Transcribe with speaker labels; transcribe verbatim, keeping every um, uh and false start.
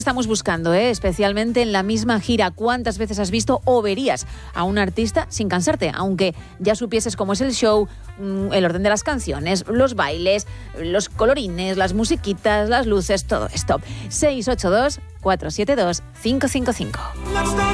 Speaker 1: Estamos buscando, ¿eh? Especialmente en la misma gira. ¿Cuántas veces has visto o verías a un artista sin cansarte? Aunque ya supieses cómo es el show, el orden de las canciones, los bailes, los colorines, las musiquitas, las luces, todo esto. seis ocho dos, cuatro siete dos, cinco cinco cinco.